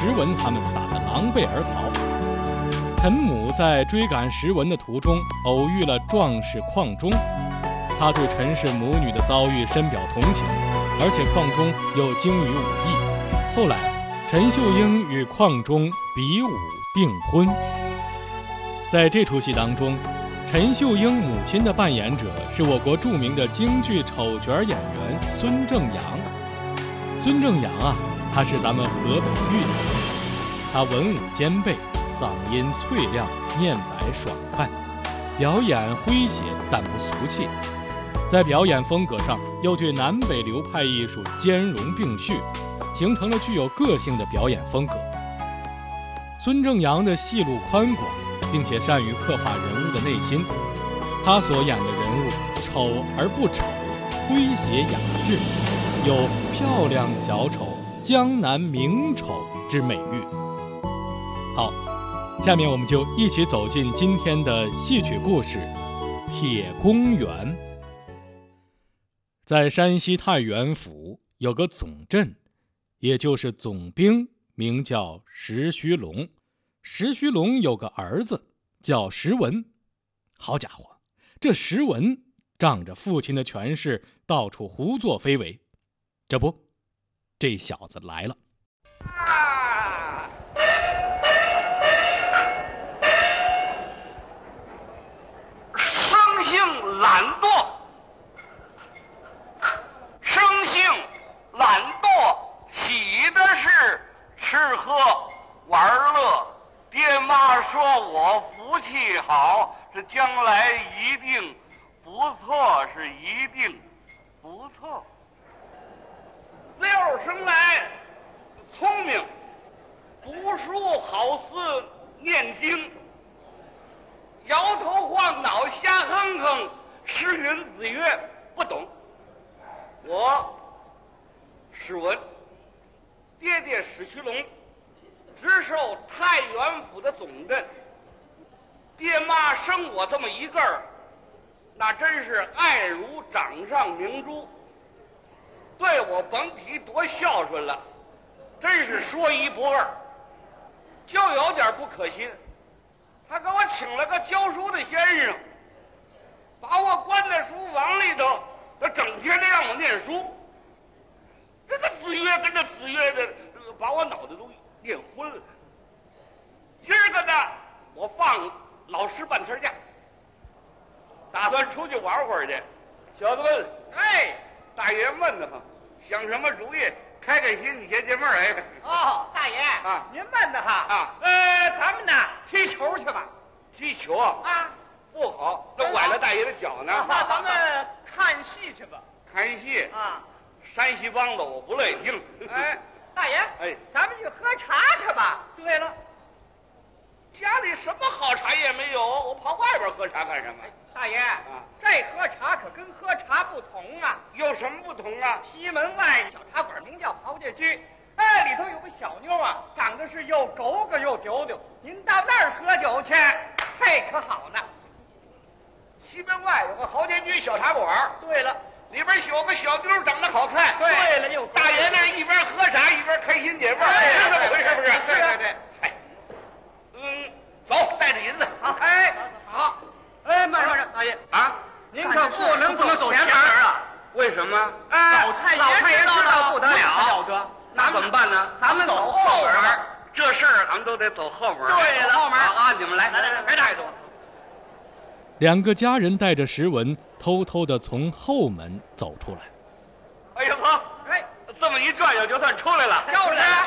文他们打得狼狈而逃。陈母在追赶石文的途中偶遇了壮士邝忠，他对陈氏母女的遭遇深表同情，而且邝忠又精于武艺。后来陈秀英与邝忠比武订婚。在这出戏当中，陈秀英母亲的扮演者是我国著名的京剧丑角演员孙正阳。孙正阳啊，他是咱们河北豫人，他文武兼备，嗓音脆亮，面白爽快，表演诙谐但不俗气。在表演风格上又对南北流派艺术兼容并蓄，形成了具有个性的表演风格。孙正阳的戏路宽广，并且善于刻画人物的内心，他所演的人物丑而不丑，诙谐雅致，有漂亮小丑、江南名丑之美誉。好，下面我们就一起走进今天的戏曲故事《铁公园》。在山西太原府有个总镇，也就是总兵，名叫石须龙。石须龙有个儿子叫石文。好家伙，这石文仗着父亲的权势，到处胡作非为。这不，这小子来了。 生性懒惰，生性懒惰，起的是吃喝玩乐。爹妈说我福气好，这将来一定不错，是一定不错。六生来聪明，读书好似念经，摇头晃脑瞎哼哼，诗云子曰不懂。我史文，爹爹史须龙，直受太原府的总镇。爹妈生我这么一个儿，那真是爱如掌上明珠，对我甭提多孝顺了，真是说一不二。就有点不可信，他给我请了个教书的先生，把我关在书房里头，他整天的让我念书。这个子曰跟着子曰的，把我脑袋都念昏了。今儿个呢，我放老师半天假，打算出去玩会儿去。小子们，哎，大爷闷得慌，想什么主意？开开心，你先解闷儿。哎， 哦，大爷啊， 您闷得哈啊？ 咱们呢踢球去吧。 踢球啊？ 啊， 不好，这崴了大爷的脚呢。 那咱们看戏去吧。 看戏啊？ 山西梆子我不乐意听。 哎，大爷， 哎， 咱们去喝茶去吧。对了， 家里什么好茶也没有，我跑外边喝茶干什么？ 大爷啊， 这喝茶可跟喝茶不同啊。 有什么不同啊？ 西门外小茶馆名叫豪家居，哎，里头有个小妞啊，长得是又狗狗又丢丢。您到那儿喝酒去，嘿，可好呢。 西门外有个豪家居小茶馆。 对了， 里边有个小妞长得好看。 对了，又大爷那一边喝茶一边开心解闷，是这么回事不是？ 对对。 哎，走，带着银子。 好，哎，好。哎，慢着，大爷啊， 您可不能走前门啊！ 为什么？ 哎，老太爷知道不得了得，那怎么办呢？ 咱们走后门。 这事儿咱们都得走后门。 对了，后门啊，你们来， 别带着我。 两个家人带着石文偷偷地从后门走出来。 哎呀呵， 哎， 这么一转悠就算出来了。 就是